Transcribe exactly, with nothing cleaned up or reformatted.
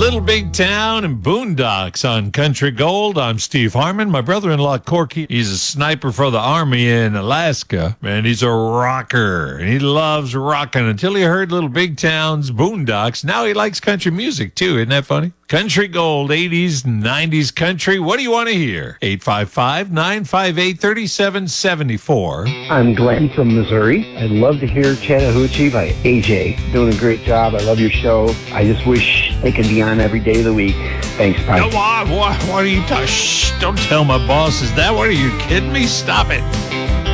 Little Big Town and Boondocks on Country Gold. I'm Steve Harmon. My brother-in-law, Corky, he's a sniper for the Army in Alaska. Man, he's a rocker, and he loves rocking until he heard Little Big Town's Boondocks. Now he likes country music, too. Isn't that funny? Country Gold, eighties, nineties country. What do you want to hear? eight five five, nine five eight, three seven seven four. I'm Glenn from Missouri. I'd love to hear Chattahoochee by A J. Doing a great job. I love your show. I just wish they could be on every day of the week. Thanks, bye. Come on, what, what are you talking? Shh, don't tell my bosses that. What are you kidding me? Stop it.